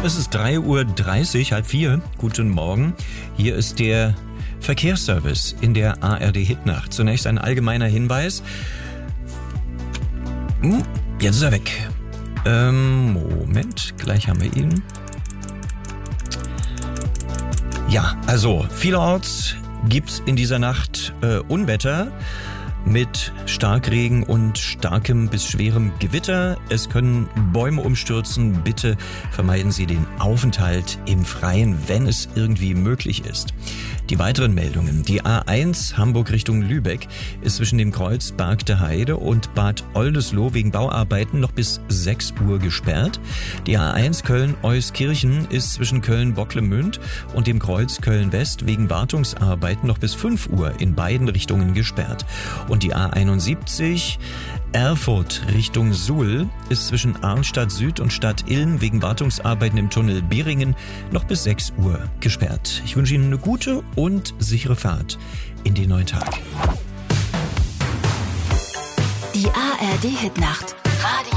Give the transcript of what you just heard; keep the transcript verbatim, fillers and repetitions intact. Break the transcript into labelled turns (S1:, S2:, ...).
S1: es ist drei Uhr dreißig, halb vier. Guten Morgen. Hier ist der Verkehrsservice in der A R D-Hitnacht. Zunächst ein allgemeiner Hinweis. Hm, jetzt ist er weg. Ähm, Moment, gleich haben wir ihn. Ja, also vielerorts gibt's in dieser Nacht äh, Unwetter mit Starkregen und starkem bis schwerem Gewitter. Es können Bäume umstürzen. Bitte vermeiden Sie den Aufenthalt im Freien, wenn es irgendwie möglich ist. Die weiteren Meldungen. Die A eins Hamburg Richtung Lübeck ist zwischen dem Kreuz Barg der Heide und Bad Oldesloe wegen Bauarbeiten noch bis sechs Uhr gesperrt. Die A eins Köln-Euskirchen ist zwischen Köln-Bocklemünd und dem Kreuz Köln-West wegen Wartungsarbeiten noch bis fünf Uhr in beiden Richtungen gesperrt. Und die A einundsiebzig Erfurt Richtung Suhl ist zwischen Arnstadt Süd und Stadt Ilm wegen Wartungsarbeiten im Tunnel Beringen noch bis sechs Uhr gesperrt. Ich wünsche Ihnen eine gute und sichere Fahrt in den neuen Tag.
S2: Die A R D-Hitnacht.